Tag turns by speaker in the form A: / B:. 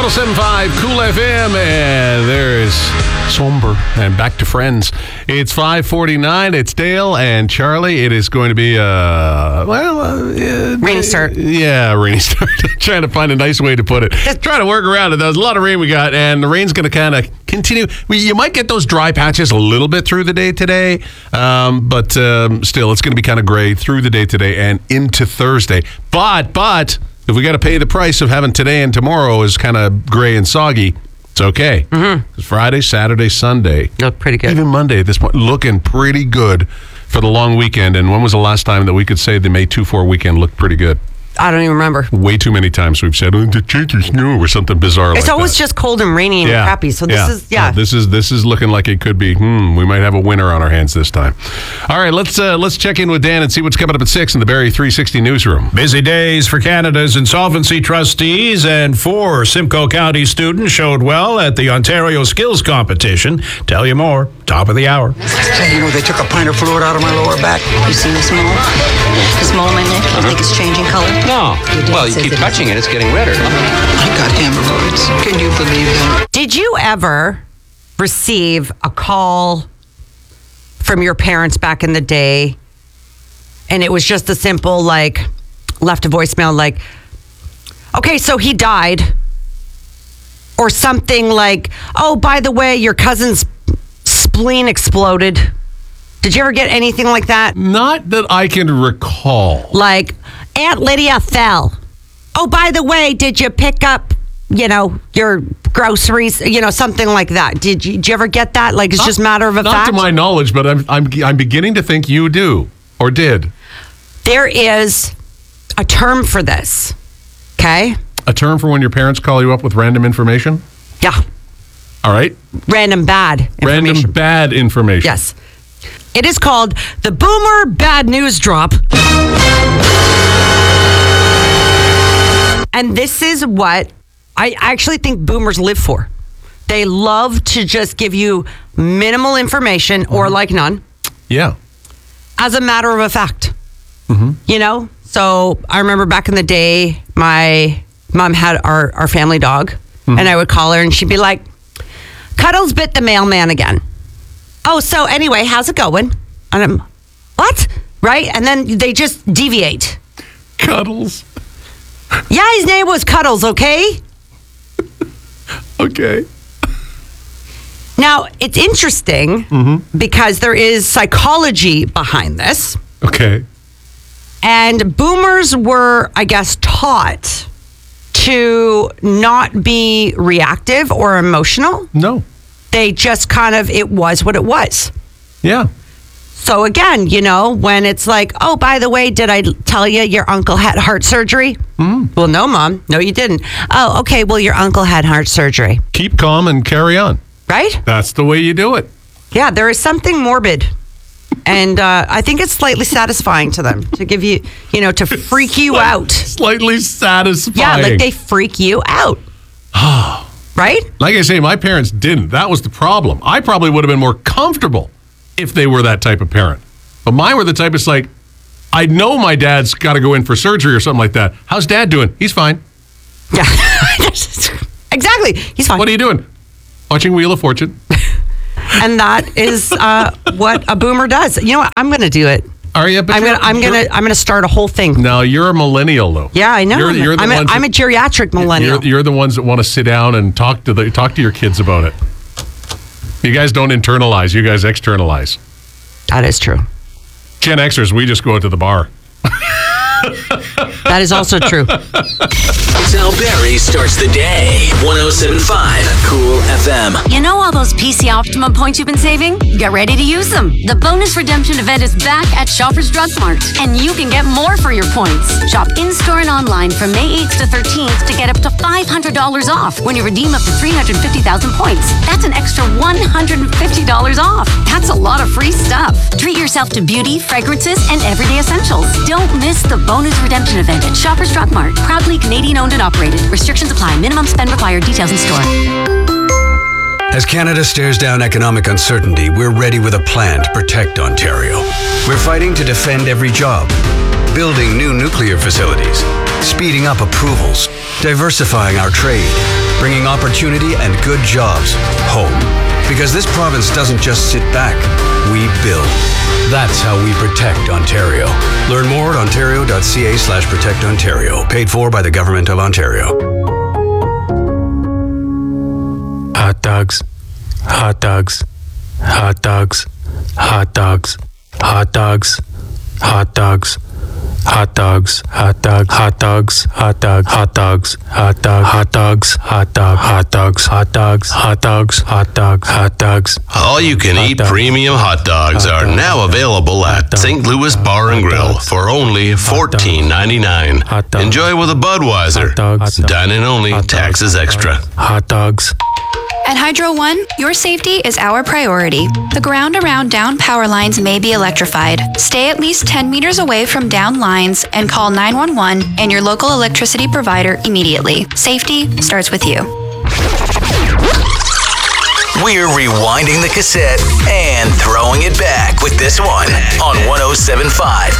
A: 107.5 Cool FM, and there's Somber and back to friends. It's 5:49. It's Dale and Charlie. It is going to be
B: rainy start.
A: Yeah, rainy start. Trying to find a nice way to put it. Trying to work around it. There's a lot of rain we got, and the rain's going to kind of continue. You might get those dry patches a little bit through the day today, but still, it's going to be kind of gray through the day today and into Thursday. But if we got to pay the price of having today and tomorrow is kind of gray and soggy, it's okay. Mm-hmm. Friday, Saturday, Sunday.
B: Look pretty good.
A: Even Monday at this point, looking pretty good for the long weekend. And when was the last time that we could say the May 2-4 weekend looked pretty good?
B: I don't even remember.
A: Way too many times we've said, the change of snow or something bizarre
B: it's
A: like
B: always
A: that.
B: just cold and rainy and crappy. So this is.
A: This is looking like it could be, we might have a winner on our hands this time. All right, let's check in with Dan and see what's coming up at 6 in the Barrie 360 newsroom.
C: Busy days for Canada's insolvency trustees, and 4 Simcoe County students showed well at the Ontario Skills Competition. Tell you more, top of the hour.
D: Hey, they took a pint of fluid out of my lower back.
E: You see this mole? This mole on my neck? You think it's changing color?
F: No. Well, you keep touching it, it's getting redder.
D: I got hemorrhoids. Can you believe that?
B: Did you ever receive a call from your parents back in the day, and it was just a simple, left a voicemail like, okay, so he died, or something like, oh, by the way, your cousin's spleen exploded. Did you ever get anything like that?
A: Not that I can recall.
B: Like, Aunt Lydia fell. Oh, by the way, did you pick up, your groceries? Something like that. Did you ever get that? Like, it's just a matter of a fact?
A: Not to my knowledge, but I'm beginning to think you do, or did.
B: There is a term for this, okay?
A: A term for when your parents call you up with random information?
B: Yeah.
A: All right.
B: Random bad information.
A: Random bad information.
B: Yes. It is called the Boomer Bad News Drop. And this is what I actually think boomers live for. They love to just give you minimal information or like none.
A: Yeah.
B: As a matter of a fact.
A: Mm-hmm.
B: So I remember back in the day, my mom had our family dog, and I would call her and she'd be like, Cuddles bit the mailman again. Oh, so anyway, how's it going? And I'm, what? Right? And then they just deviate.
A: Cuddles.
B: Yeah, his name was Cuddles, okay?
A: Okay.
B: Now, it's interesting because there is psychology behind this.
A: Okay.
B: And boomers were, I guess, taught to not be reactive or emotional.
A: No.
B: They just it was what it was.
A: Yeah.
B: So again, when it's like, oh, by the way, did I tell you your uncle had heart surgery? Well, no, Mom. No, you didn't. Oh, okay. Well, your uncle had heart surgery.
A: Keep calm and carry on.
B: Right?
A: That's the way you do it.
B: Yeah, there is something morbid. And I think it's slightly satisfying to them to give you, to freak you out.
A: Slightly satisfying.
B: Yeah, like they freak you out. Right?
A: Like I say, my parents didn't. That was the problem. I probably would have been more comfortable if they were that type of parent. But mine were the type that's like, I know my dad's got to go in for surgery or something like that. How's Dad doing? He's fine.
B: Yeah. Exactly. He's fine.
A: What are you doing? Watching Wheel of Fortune.
B: And that is what a boomer does. You know what? I'm going to do it.
A: Are you?
B: I'm gonna start a whole thing.
A: No, you're a millennial though.
B: Yeah, I know. I'm a geriatric millennial.
A: You're the ones that want to sit down and talk to your kids about it. You guys don't internalize. You guys externalize.
B: That is true.
A: Gen Xers, we just go out to the bar.
B: That is also true.
G: That's how Barrie starts the day. 107.5 Cool FM.
H: You know all those PC Optimum points you've been saving? Get ready to use them. The bonus redemption event is back at Shoppers Drug Mart, and you can get more for your points. Shop in-store and online from May 8th to 13th to get up to $500 off when you redeem up to 350,000 points. That's an extra $150 off. That's a lot of free stuff. Treat yourself to beauty, fragrances, and everyday essentials. Don't miss the bonus redemption event at Shoppers Drug Mart. Proudly Canadian owned and operated. Restrictions apply. Minimum spend required. Details in store.
I: As Canada stares down economic uncertainty, we're ready with a plan to protect Ontario. We're fighting to defend every job, building new nuclear facilities, speeding up approvals, diversifying our trade, bringing opportunity and good jobs home. Because this province doesn't just sit back, we build. That's how we protect Ontario. Learn more at ontario.ca/protectontario. Paid for by the Government of Ontario.
J: Hot dogs, hot dogs, hot dogs, hot dogs, hot dogs, hot dogs, hot dogs, hot dog, hot dogs, hot dog, hot dogs, hot dog, hot dogs, hot dog, hot dogs, hot dogs, hot dogs, hot dog, hot dogs.
K: All you can eat premium hot dogs are now available at St. Louis Bar and Grill for only $14.99. Enjoy with a Budweiser. Dine in only, taxes extra.
J: Hot dogs.
L: At Hydro One, your safety is our priority. The ground around down power lines may be electrified. Stay at least 10 meters away from down lines and call 911 and your local electricity provider immediately. Safety starts with you.
G: We're rewinding the cassette and throwing it back with this one on 107.5